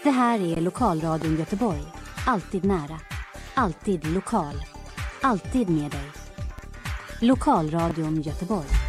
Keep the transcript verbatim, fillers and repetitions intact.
Det här är Lokalradion Göteborg. Alltid nära. Alltid lokal. Alltid med dig. Lokalradion Göteborg.